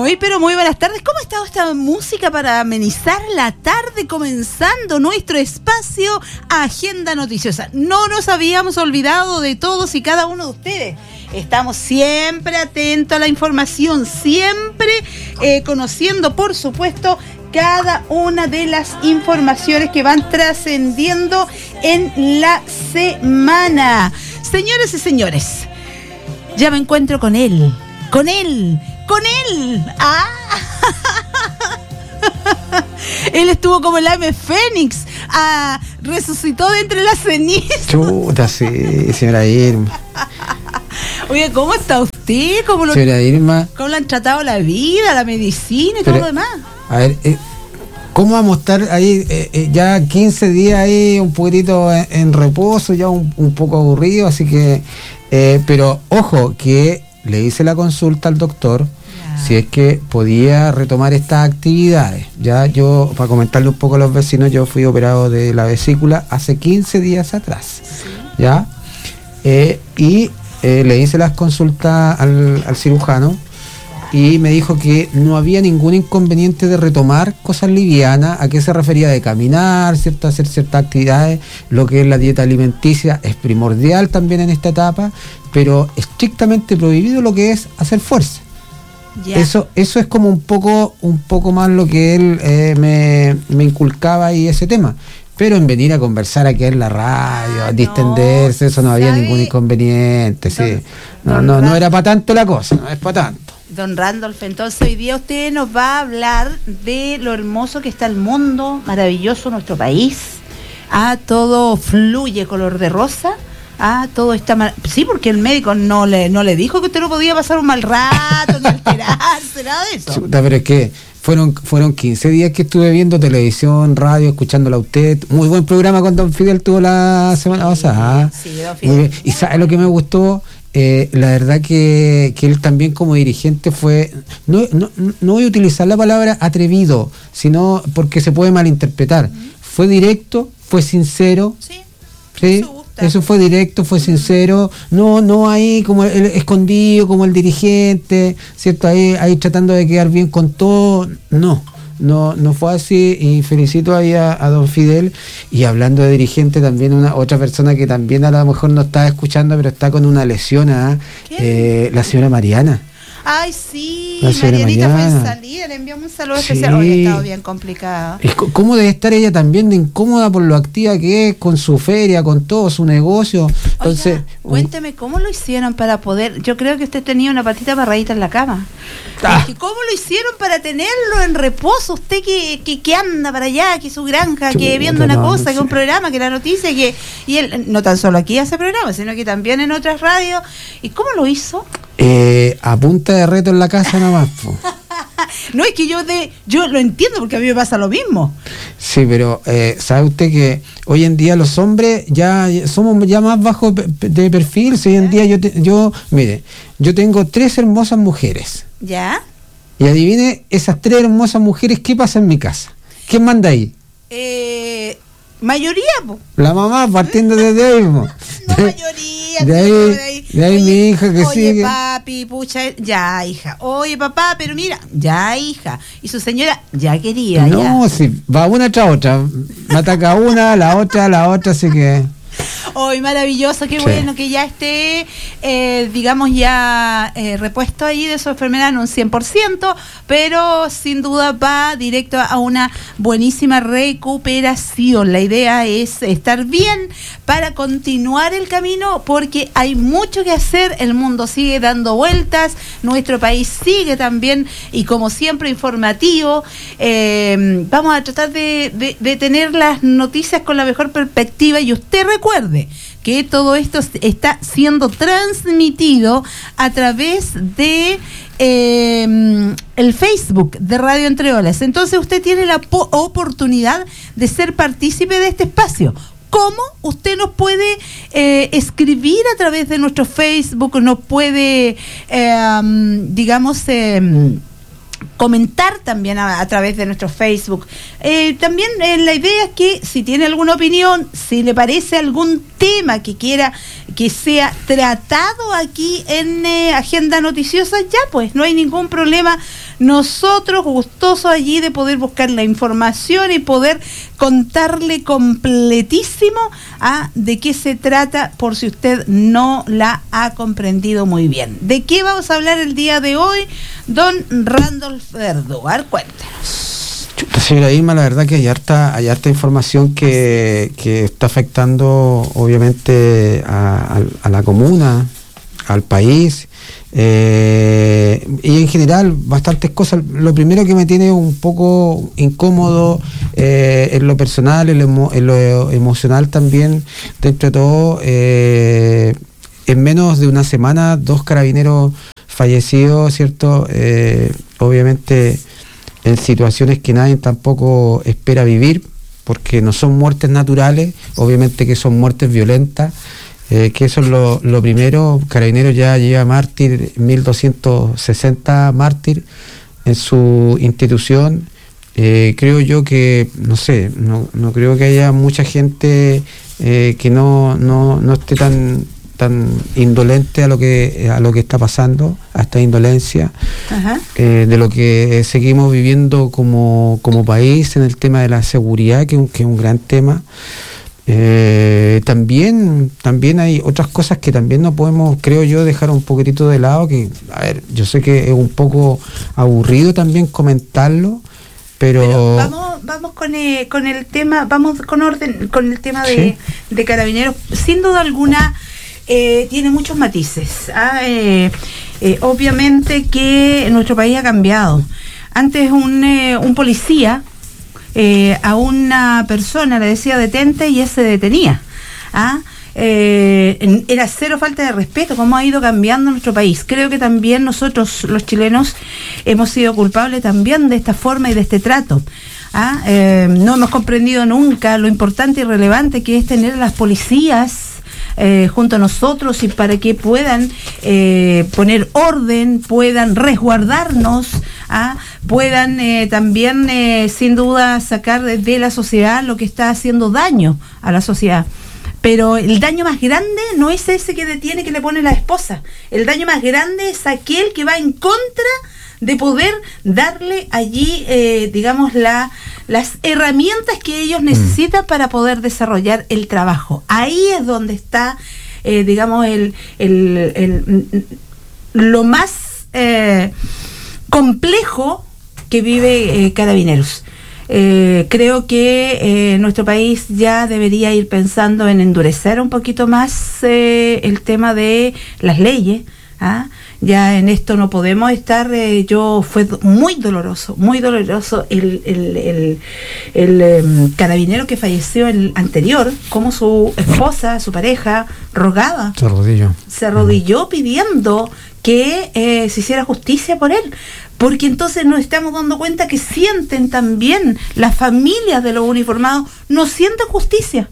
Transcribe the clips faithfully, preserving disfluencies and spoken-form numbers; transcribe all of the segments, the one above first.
Muy pero muy buenas tardes. ¿Cómo ha estado esta música para amenizar la tarde, comenzando nuestro espacio Agenda Noticiosa? No nos habíamos olvidado de todos y cada uno de ustedes. Estamos siempre atentos a la información, siempre eh, conociendo, por supuesto, cada una de las informaciones que van trascendiendo en la semana. Señoras y señores, ya me encuentro con él, con él, con él. ¡Ah! Él estuvo como el ave fénix, ah, resucitó de entre las cenizas. Chuta, sí, señora Irma. Oye, ¿cómo está usted? ¿Cómo lo, señora Irma, ¿Cómo le han tratado la vida, la medicina y pero, todo lo demás? A ver, eh, ¿cómo vamos a estar ahí eh, eh, ya quince días ahí un poquitito en, en reposo, ya un, un poco aburrido, así que, eh, pero ojo, que le hice la consulta al doctor ya, si es que podía retomar estas actividades. Ya yo, para comentarle un poco a los vecinos, yo fui operado de la vesícula hace quince días atrás, ¿sí? Ya, eh, y eh, le hice las consultas al, al cirujano, y me dijo que no había ningún inconveniente de retomar cosas livianas. ¿A qué se refería? De caminar, ¿cierto? Hacer ciertas actividades. Lo que es la dieta alimenticia es primordial también en esta etapa, pero estrictamente prohibido lo que es hacer fuerza. Yeah. Eso eso es como un poco un poco más lo que él eh, me, me inculcaba ahí ese tema. Pero en venir a conversar aquí en la radio, a distenderse, no, eso no había ningún inconveniente. Don, sí. No, no, no, no era para tanto la cosa, no es para tanto. Don Randolph, entonces hoy día usted nos va a hablar de lo hermoso que está el mundo, maravilloso nuestro país. Ah, todo fluye color de rosa. Ah, todo está mal. Sí, porque el médico no le no le dijo que usted no podía pasar un mal rato, ni alterarse, nada de eso. Chuta, pero es que fueron fueron quince días que estuve viendo televisión, radio, escuchándola a usted. Muy buen programa con Don Fidel tuvo la semana pasada. Sí, sí, Don Fidel. Y ¿sabe lo que me gustó? Eh, la verdad que, que él también como dirigente fue, no, no, no voy a utilizar la palabra atrevido, sino porque se puede malinterpretar. Uh-huh. Fue directo, fue sincero. Sí, ¿sí? Eso, eso fue directo, fue sincero, no no ahí como el, el escondido, como el dirigente, ¿cierto? Ahí, ahí tratando de quedar bien con todo, no. No, no fue así, y felicito ahí a, a Don Fidel. Y hablando de dirigente, también una otra persona que también a lo mejor no está escuchando, pero está con una lesión, ¿eh? Eh, la señora Mariana. Ay, sí, Marianita fue en salida, le enviamos un saludo sí. especial. Hoy ha estado bien complicada. ¿Cómo debe estar ella también de incómoda por lo activa que es con su feria, con todo su negocio? Entonces, oiga, cuénteme, ¿cómo lo hicieron para poder? Yo creo que usted tenía una patita barradita en la cama. Ah. ¿Cómo lo hicieron para tenerlo en reposo? Usted que, que, que anda para allá, que su granja, Chuta, que viendo una no, cosa, no sé. Que un programa, que la noticia, que y él no tan solo aquí hace programa, sino que también en otras radios. ¿Y cómo lo hizo? Eh, a punta de reto en la casa nada más. No, es que yo de yo lo entiendo porque a mí me pasa lo mismo. Sí, pero eh, ¿sabe usted que hoy en día los hombres ya somos ya más bajos de perfil? Si hoy en día yo, te, yo mire, yo tengo tres hermosas mujeres. ¿Ya? Y adivine, esas tres hermosas mujeres, ¿qué pasa en mi casa? ¿Quién manda ahí? Eh... Mayoría, po. La mamá partiendo desde ahí, po. No, mayoría. De ahí, de ahí, de ahí oye, mi hija que oye, sigue. Oye, papi, pucha, ya, hija. Oye, papá, pero mira, ya, hija. Y su señora, ya quería, no, ya. sí, va una tras otra. Me ataca una, la otra, la otra, así que... Hoy, oh, maravilloso, qué sí. Bueno que ya esté, eh, digamos, ya eh, repuesto ahí de su enfermedad en un cien por ciento, pero sin duda va directo a una buenísima recuperación. La idea es estar bien para continuar el camino, porque hay mucho que hacer, el mundo sigue dando vueltas, nuestro país sigue también, y como siempre, informativo. Eh, vamos a tratar de, de, de tener las noticias con la mejor perspectiva, y usted recuerde que todo esto está siendo transmitido a través de eh, el Facebook de Radio Entre Olas. Entonces usted tiene la po- oportunidad de ser partícipe de este espacio. ¿Cómo? Usted nos puede eh, escribir a través de nuestro Facebook, nos puede, eh, digamos, eh, comentar también a, a través de nuestro Facebook. Eh, también eh, la idea es que si tiene alguna opinión, si le parece algún tema que quiera que sea tratado aquí en eh, Agenda Noticiosa, ya pues, no hay ningún problema. Nosotros gustosos allí de poder buscar la información y poder contarle completísimo a de qué se trata, por si usted no la ha comprendido muy bien. ¿De qué vamos a hablar el día de hoy, don Randolph Verdugar? Cuéntanos. Señora Irma, la verdad que hay harta, hay harta información que, que está afectando obviamente a, a, a la comuna, al país, eh, y en general bastantes cosas. Lo primero que me tiene un poco incómodo eh, en lo personal, en lo, emo, en lo emocional también, dentro de todo, eh, en menos de una semana, dos carabineros fallecidos, ¿cierto? Eh, obviamente en situaciones que nadie tampoco espera vivir, porque no son muertes naturales, obviamente que son muertes violentas. Eh, que eso es lo, lo primero. Carabineros ya lleva mártir, mil doscientos sesenta mártir en su institución. Eh, creo yo que, no sé, no, no creo que haya mucha gente eh, que no, no, no esté tan tan indolente a lo que a lo que está pasando, a esta indolencia. Ajá. Eh, de lo que seguimos viviendo como, como país en el tema de la seguridad, que, que es un gran tema. Eh, también también hay otras cosas que también no podemos, creo yo, dejar un poquitito de lado, que, a ver, yo sé que es un poco aburrido también comentarlo, pero, pero vamos vamos con eh, con el tema, vamos con orden con el tema de, ¿sí? de Carabineros. Sin duda alguna eh, tiene muchos matices. ¿ah? Eh, eh, obviamente que nuestro país ha cambiado. Antes un eh, un policía Eh, a una persona le decía detente y él se detenía. ¿ah? Eh, era cero falta de respeto. Cómo ha ido cambiando nuestro país. Creo que también nosotros los chilenos hemos sido culpables también de esta forma y de este trato. ¿ah? Eh, no hemos comprendido nunca lo importante y relevante que es tener a las policías Eh, junto a nosotros, y para que puedan eh, poner orden, puedan resguardarnos, ¿ah? puedan eh, también eh, sin duda sacar de, de la sociedad lo que está haciendo daño a la sociedad. Pero el daño más grande no es ese que detiene, que le pone la esposa. El daño más grande es aquel que va en contra de poder darle allí, eh, digamos, la, las herramientas que ellos necesitan para poder desarrollar el trabajo. Ahí es donde está, eh, digamos, el, el, el, lo más eh, complejo que vive eh, Carabineros. Eh, creo que eh, nuestro país ya debería ir pensando en endurecer un poquito más eh, el tema de las leyes. ¿ah? Ya en esto no podemos estar. Eh, yo fue muy doloroso, muy doloroso el, el, el, el, el um, carabinero que falleció el anterior, como su esposa, su pareja, rogaba. Se arrodilló. Se arrodilló uh-huh. pidiendo que eh, se hiciera justicia por él. Porque entonces nos estamos dando cuenta que sienten también, las familias de los uniformados no sienten justicia.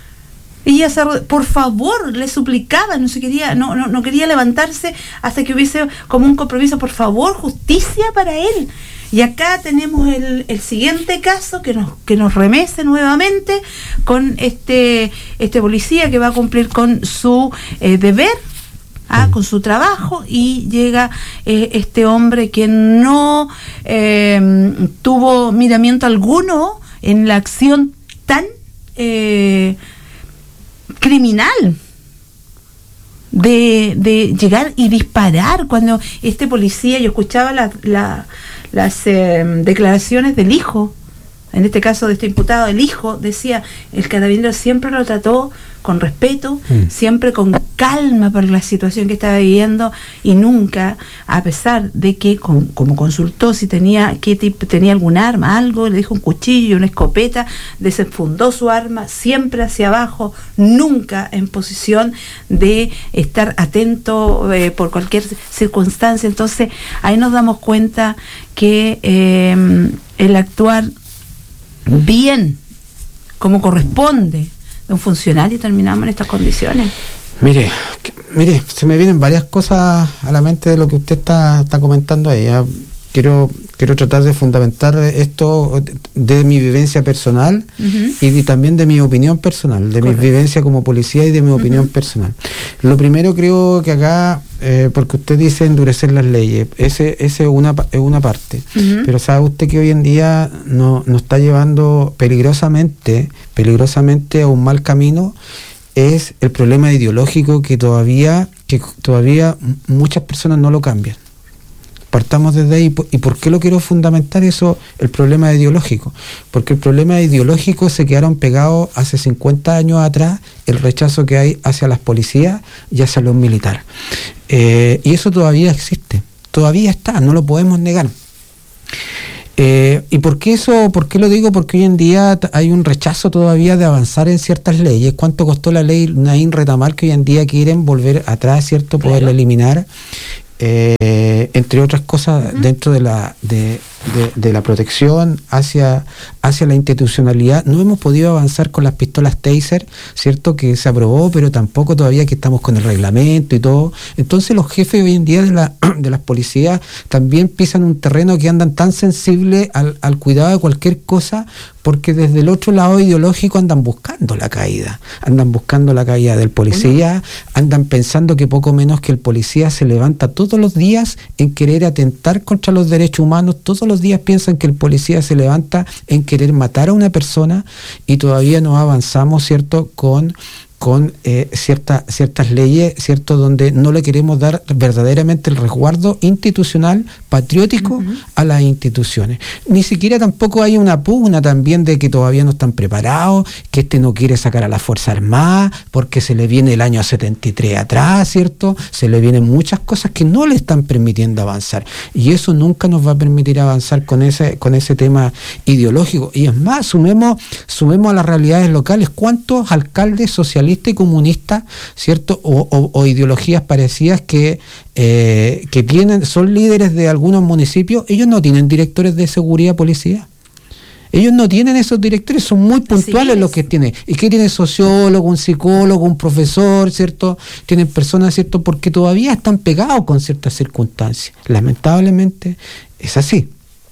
Y ella, se, por favor, le suplicaba, no se quería, no, no, no quería levantarse hasta que hubiese como un compromiso, por favor, justicia para él. Y acá tenemos el, el siguiente caso que nos, que nos remece nuevamente con este, este policía que va a cumplir con su eh, deber, ah, con su trabajo, y llega eh, este hombre que no eh, tuvo miramiento alguno en la acción tan eh, criminal de, de llegar y disparar. Cuando este policía, yo escuchaba la, la, las eh, declaraciones del hijo, en este caso de este imputado, el hijo decía, el carabinero siempre lo trató con respeto, mm. siempre con calma por la situación que estaba viviendo, y nunca, a pesar de que con, como consultó si tenía qué tipo, tenía algún arma, algo, le dijo un cuchillo, una escopeta, desenfundó su arma, siempre hacia abajo, nunca en posición de estar atento eh, por cualquier circunstancia. Entonces ahí nos damos cuenta que eh, el actuar bien, como corresponde de un funcionario, terminamos en estas condiciones. Mire, mire, se me vienen varias cosas a la mente de lo que usted está, está comentando ahí. ¿eh? Quiero, quiero tratar de fundamentar esto de mi vivencia personal uh-huh. y de, también de mi opinión personal, de Correcto. mi vivencia como policía y de mi opinión uh-huh. personal. Lo primero creo que acá, eh, porque usted dice endurecer las leyes, ese, ese es una, es una parte, uh-huh. pero sabe usted que hoy en día no, nos está llevando peligrosamente, peligrosamente a un mal camino, es el problema ideológico que todavía, que todavía muchas personas no lo cambian. Partamos desde ahí. ¿Y por qué lo quiero fundamentar eso? El problema ideológico. Porque el problema ideológico se quedaron pegados hace cincuenta años atrás, el rechazo que hay hacia las policías y hacia los militares. Eh, y eso todavía existe, todavía está, no lo podemos negar. Eh, ¿Y por qué eso? ¿Por qué lo digo? Porque hoy en día hay un rechazo todavía de avanzar en ciertas leyes. ¿Cuánto costó la ley Naín Retamal, que hoy en día quieren volver atrás, ¿cierto? Poderla claro. eliminar. Eh, entre otras cosas, uh-huh. dentro de la de, de, de la protección hacia, hacia la institucionalidad, no hemos podido avanzar con las pistolas Taser, cierto, que se aprobó, pero tampoco todavía que estamos con el reglamento y todo. Entonces los jefes hoy en día de, la, de las policías también pisan un terreno que andan tan sensible al, al cuidado de cualquier cosa, porque desde el otro lado ideológico andan buscando la caída, andan buscando la caída del policía, andan pensando que poco menos que el policía se levanta todos los días en querer atentar contra los derechos humanos, todos los días piensan que el policía se levanta en querer matar a una persona, y todavía no avanzamos, ¿cierto?, con... con eh, cierta, ciertas leyes, ¿cierto?, donde no le queremos dar verdaderamente el resguardo institucional, patriótico, uh-huh. a las instituciones. Ni siquiera tampoco hay una pugna también de que todavía no están preparados, que este no quiere sacar a la Fuerza Armada, porque se le viene el año setenta y tres atrás, ¿cierto? Se le vienen muchas cosas que no le están permitiendo avanzar. Y eso nunca nos va a permitir avanzar con ese, con ese tema ideológico. Y es más, sumemos, sumemos a las realidades locales. ¿Cuántos alcaldes socialistas y comunistas, ¿cierto?, o, o, o ideologías parecidas que, eh, que tienen, son líderes de algunos municipios? Ellos no tienen directores de seguridad policía. Ellos no tienen esos directores, son muy puntuales los que tienen. ¿Y qué tienen? Sociólogo, un psicólogo, un profesor, ¿cierto? Tienen personas, ¿cierto?, porque todavía están pegados con ciertas circunstancias. Lamentablemente es así.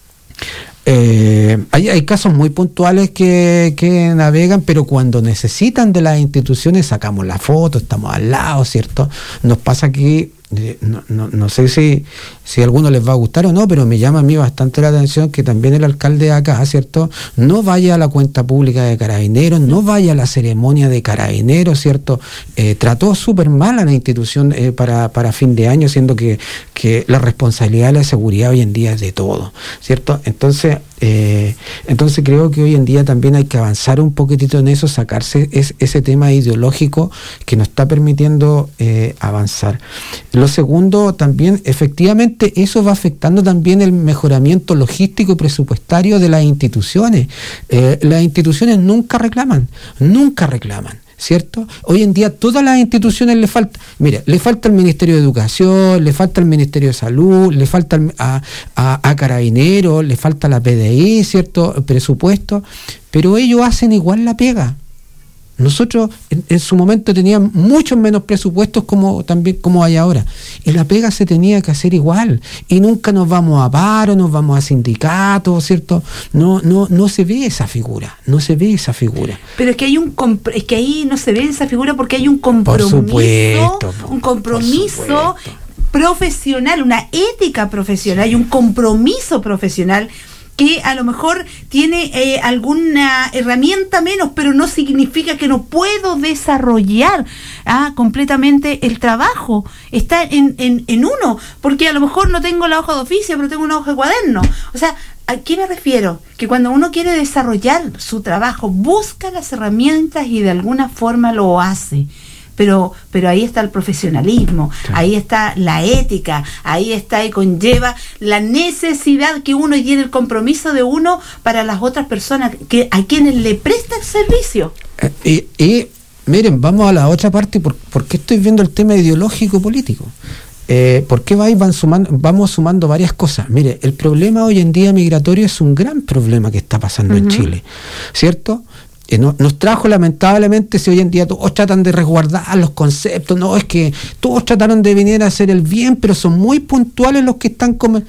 Eh, hay, hay casos muy puntuales que, que navegan, pero cuando necesitan de las instituciones sacamos la foto, estamos al lado, ¿cierto? Nos pasa que eh, no, no, no sé si, si a algunos les va a gustar o no, pero me llama a mí bastante la atención que también el alcalde de acá, ¿cierto?, no vaya a la cuenta pública de Carabineros, no vaya a la ceremonia de Carabineros, ¿cierto? Eh, trató súper mal a la institución eh, para, para fin de año, siendo que, que la responsabilidad de la seguridad hoy en día es de todo, ¿cierto? Entonces, Eh, entonces creo que hoy en día también hay que avanzar un poquitito en eso, sacarse es, ese tema ideológico que nos está permitiendo eh, avanzar. Lo segundo, también efectivamente eso va afectando también el mejoramiento logístico y presupuestario de las instituciones. Eh, las instituciones nunca reclaman, nunca reclaman, ¿cierto? Hoy en día todas las instituciones le falta, mire, le falta al Ministerio de Educación, le falta al Ministerio de Salud, le falta a, a, a Carabineros, le falta a la P D I, ¿cierto?, presupuesto, pero ellos hacen igual la pega. Nosotros en, en su momento teníamos muchos menos presupuestos como también como hay ahora, y la pega se tenía que hacer igual, y nunca nos vamos a paro, nos vamos a sindicatos, ¿cierto? No, no, no se ve esa figura, no se ve esa figura. Pero es que hay un comp- es que ahí no se ve esa figura porque hay un compromiso, por supuesto, un compromiso profesional, una ética profesional, hay un compromiso profesional que a lo mejor tiene eh, alguna herramienta menos, pero no significa que no puedo desarrollar ah, completamente el trabajo. Está en, en, en uno, porque a lo mejor no tengo la hoja de oficio, pero tengo una hoja de cuaderno. O sea, ¿a qué me refiero? Que cuando uno quiere desarrollar su trabajo, busca las herramientas y de alguna forma lo hace. Pero, pero ahí está el profesionalismo, claro. Ahí está la ética, ahí está y conlleva la necesidad que uno tiene, el compromiso de uno para las otras personas que a quienes le presta el servicio. Eh, y, y miren, vamos a la otra parte, ¿por, por qué estoy viendo el tema ideológico político? Eh, ¿Por qué van sumando, vamos sumando varias cosas? Mire, el problema hoy en día migratorio es un gran problema que está pasando uh-huh. en Chile, ¿cierto? Eh, no, nos trajo lamentablemente, si hoy en día todos tratan de resguardar los conceptos, no, es que todos trataron de venir a hacer el bien, pero son muy puntuales los que están como...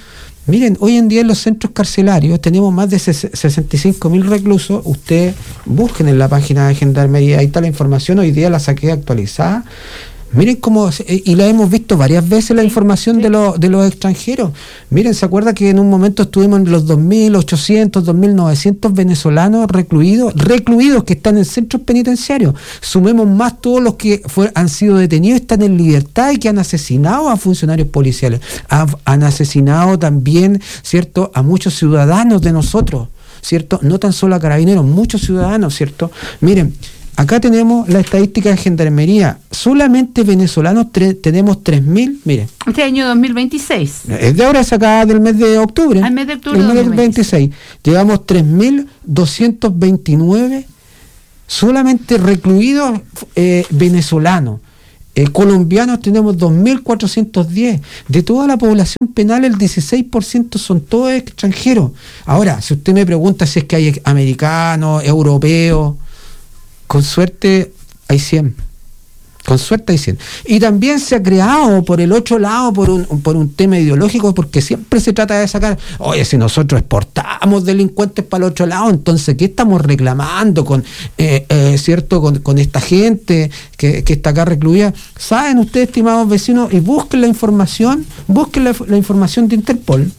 Miren, hoy en día en los centros carcelarios tenemos más de sesenta y cinco mil reclusos. Ustedes busquen en la página de Gendarmería, ahí está la información, hoy día la saqué actualizada. Miren cómo, y la hemos visto varias veces la información de los de los extranjeros. Miren, ¿se acuerda que en un momento estuvimos en los dos mil ochocientos, dos mil novecientos venezolanos recluidos, recluidos que están en centros penitenciarios? Sumemos más todos los que fue, han sido detenidos, están en libertad y que han asesinado a funcionarios policiales. Han, han asesinado también, ¿cierto?, a muchos ciudadanos de nosotros, ¿cierto? No tan solo a carabineros, muchos ciudadanos, ¿cierto? Miren, acá tenemos la estadística de Gendarmería. Solamente venezolanos tre- tenemos tres mil, miren. Este año dos mil veintiséis. Es de ahora, es acá del mes de octubre. Al mes de octubre del de mes veintiséis. Llevamos tres mil doscientos veintinueve solamente recluidos eh, venezolanos. Eh, colombianos tenemos dos mil cuatrocientos diez. De toda la población penal, el dieciséis por ciento son todos extranjeros. Ahora, si usted me pregunta si es que hay americanos, europeos, con suerte hay cien. Con suerte hay cien. Y también se ha creado por el otro lado, por un, por un tema ideológico, porque siempre se trata de sacar, oye, si nosotros exportamos delincuentes para el otro lado, entonces, ¿qué estamos reclamando con, eh, eh, cierto, con, con esta gente que, que está acá recluida? ¿Saben ustedes, estimados vecinos? Y busquen la información, busquen la, la información de Interpol.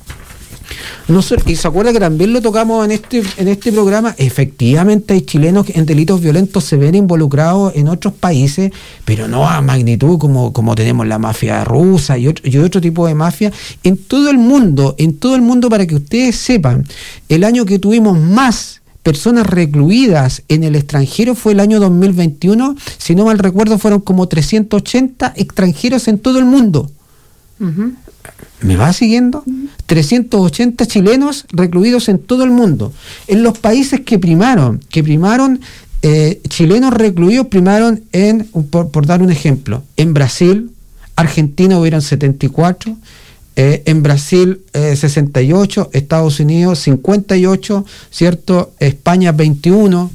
No sé, y se acuerda que también lo tocamos en este en este programa. Efectivamente hay chilenos que en delitos violentos se ven involucrados en otros países, pero no a magnitud como, como tenemos la mafia rusa y otro, y otro tipo de mafia en todo el mundo, en todo el mundo, para que ustedes sepan. El año que tuvimos más personas recluidas en el extranjero fue el año dos mil veintiuno, si no mal recuerdo fueron como trescientos ochenta extranjeros en todo el mundo. Uh-huh. ¿Me va siguiendo? Uh-huh. trescientos ochenta chilenos recluidos en todo el mundo. En los países que primaron, que primaron eh, chilenos recluidos, primaron en, por, por dar un ejemplo, en Brasil, Argentina hubieron setenta y cuatro, eh, en Brasil eh, sesenta y ocho, Estados Unidos cincuenta y ocho, ¿cierto? España veintiuno.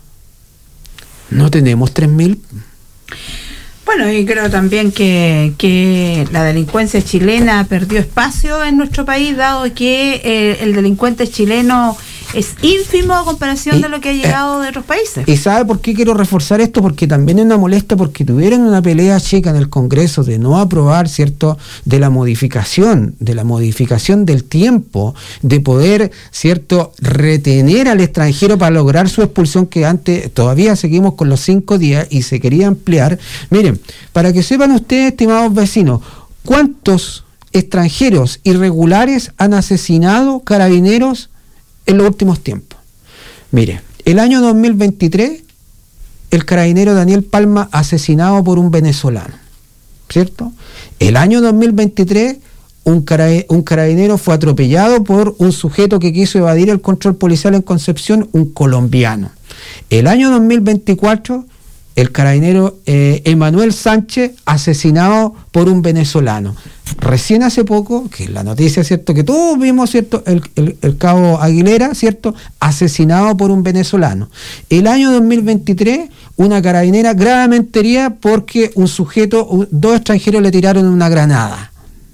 No tenemos tres mil. Bueno, y creo también que, que la delincuencia chilena perdió espacio en nuestro país, dado que eh, el delincuente chileno es ínfimo a comparación y, de lo que ha llegado eh, de otros países. ¿Y sabe por qué quiero reforzar esto? Porque también es una molestia, porque tuvieron una pelea chica en el Congreso de no aprobar, ¿cierto?, de la modificación, de la modificación del tiempo, de poder, ¿cierto?, retener al extranjero para lograr su expulsión, que antes todavía seguimos con los cinco días y se quería ampliar. Miren, para que sepan ustedes, estimados vecinos, ¿cuántos extranjeros irregulares han asesinado carabineros en los últimos tiempos? Mire, el año dos mil veintitrés, el carabinero Daniel Palma asesinado por un venezolano, ¿cierto? El año dos mil veintitrés, un, cara, un carabinero fue atropellado por un sujeto que quiso evadir el control policial en Concepción, un colombiano. El año dos mil veinticuatro, el carabinero eh, Emanuel Sánchez asesinado por un venezolano. Recién hace poco, que es la noticia, ¿cierto?, que todos vimos, ¿cierto?, el, el, el cabo Aguilera, ¿cierto?, asesinado por un venezolano. El año dos mil veintitrés, una carabinera gravemente herida porque un sujeto, un, dos extranjeros le tiraron una granada.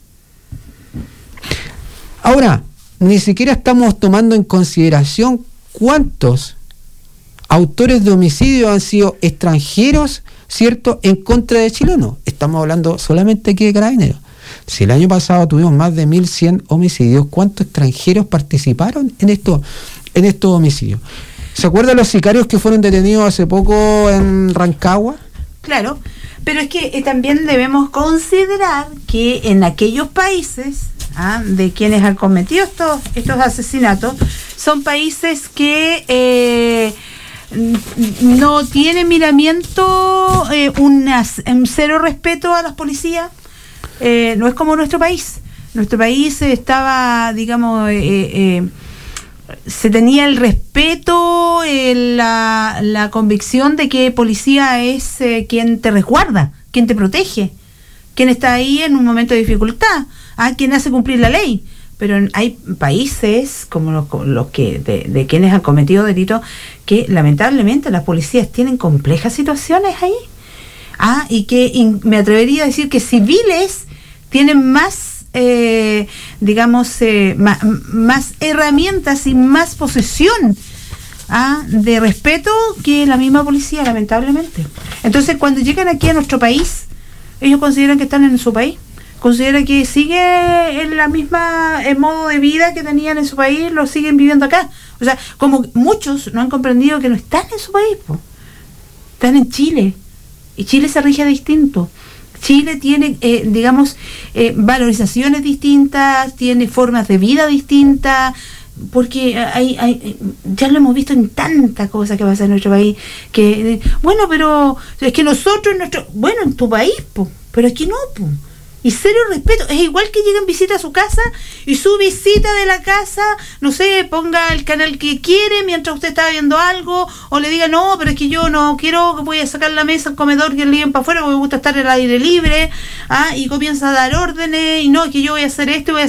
Ahora, ni siquiera estamos tomando en consideración cuántos autores de homicidio han sido extranjeros, ¿cierto?, en contra de chilenos. Estamos hablando solamente aquí de carabineros. Si el año pasado tuvimos más de mil cien homicidios, ¿cuántos extranjeros participaron en estos en estos homicidios? ¿Se acuerdan los sicarios que fueron detenidos hace poco en Rancagua? Claro, pero es que eh, también debemos considerar que en aquellos países ¿ah? de quienes han cometido estos, estos asesinatos, son países que eh, no tienen miramiento, eh, una, un cero respeto a las policías. Eh, no es como nuestro país. Nuestro país estaba, digamos, eh, eh, se tenía el respeto, eh, la, la convicción de que policía es eh, quien te resguarda, quien te protege, quien está ahí en un momento de dificultad, ¿ah? quien hace cumplir la ley. Pero hay países como los, los que de, de quienes han cometido delitos que lamentablemente las policías tienen complejas situaciones ahí. Ah, y que in, me atrevería a decir que civiles tienen más eh, digamos, eh, más, más herramientas y más posesión ¿ah? de respeto que la misma policía, lamentablemente. Entonces, cuando llegan aquí a nuestro país, ellos consideran que están en su país, consideran que sigue en la misma el modo de vida que tenían en su país, lo siguen viviendo acá. O sea, como muchos no han comprendido que no están en su país, po. Están en Chile, y Chile se rige distinto. Chile tiene, eh, digamos, eh, valorizaciones distintas, tiene formas de vida distintas, porque hay, hay, ya lo hemos visto en tantas cosas que pasa en nuestro país, que, eh, bueno, pero es que nosotros, nuestro, bueno, en tu país, po, pero aquí no, po. Y cero respeto, es igual que llegan visita a su casa y su visita de la casa, no sé, ponga el canal que quiere mientras usted está viendo algo, o le diga, no, pero es que yo no quiero, que voy a sacar la mesa, el comedor, que le lleven para afuera, porque me gusta estar al aire libre, ¿ah? Y comienza a dar órdenes, y no, que yo voy a hacer esto, voy a